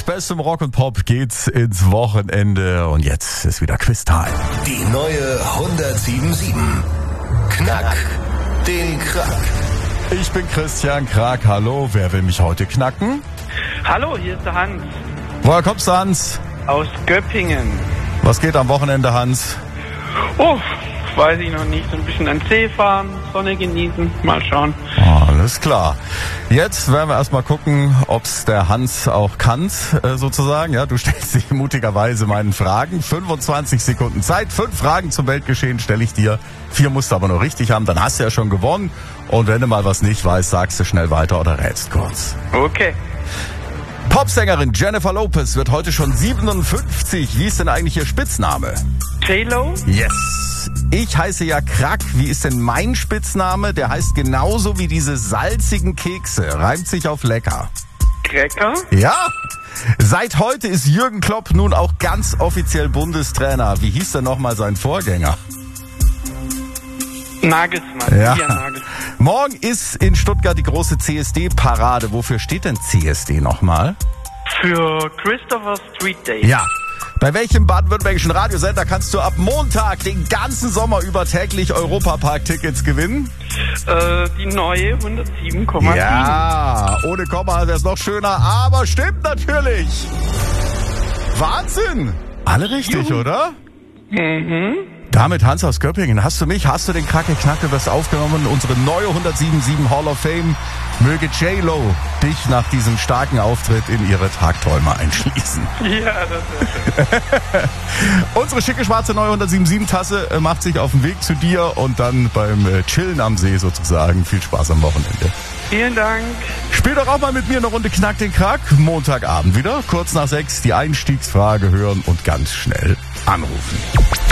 Mit bestem Rock und Pop geht's ins Wochenende und jetzt ist wieder Quiz-Time. Die neue 107.7. Knack den Krack. Ich bin Christian Krack. Hallo, wer will mich heute knacken? Hallo, hier ist der Hans Woher kommst du, Hans? aus Göppingen. Was geht am Wochenende, Hans? Oh, weiß ich noch nicht. So ein bisschen an den See fahren, Sonne genießen, mal schauen. Alles klar. Jetzt werden wir erstmal gucken, ob's der Hans auch kann, sozusagen. Ja, du stellst dich mutigerweise meinen Fragen. 25 Sekunden Zeit. 5 Fragen zum Weltgeschehen stelle ich dir. 4 musst du aber nur richtig haben, dann hast du ja schon gewonnen. Und wenn du mal was nicht weißt, sagst du schnell weiter oder rätst kurz. Okay. Popsängerin Jennifer Lopez wird heute schon 57. Wie ist denn eigentlich ihr Spitzname? J-Lo? Yes. Ich heiße ja Krack. Wie ist denn mein Spitzname? Der heißt genauso wie diese salzigen Kekse. Reimt sich auf lecker. Cracker? Ja. Seit heute ist Jürgen Klopp nun auch ganz offiziell Bundestrainer. Wie hieß denn nochmal sein Vorgänger? Nagelsmann. Ja. Julian Nagelsmann. Morgen ist in Stuttgart die große CSD-Parade. Wofür steht denn CSD nochmal? Für Christopher Street Day. Ja. Bei welchem baden-württembergischen Radiosender kannst du ab Montag den ganzen Sommer über täglich Europapark-Tickets gewinnen? Die neue 107,7. Ja, ohne Komma wäre es noch schöner, aber stimmt natürlich. Wahnsinn. Alle richtig, oder? Mhm. Damit Hans aus Göppingen, hast du den Kracke-Knack, du wirst aufgenommen, unsere neue 107.7 Hall of Fame. Möge J-Lo dich nach diesem starken Auftritt in ihre Tagträume einschließen. Ja, das ist schön. Unsere schicke schwarze neue 107.7 Tasse macht sich auf den Weg zu dir und dann beim Chillen am See sozusagen. Viel Spaß am Wochenende. Vielen Dank. Spiel doch auch mal mit mir eine Runde Knack den Krack. Montagabend wieder, kurz nach 6, die Einstiegsfrage hören und ganz schnell anrufen.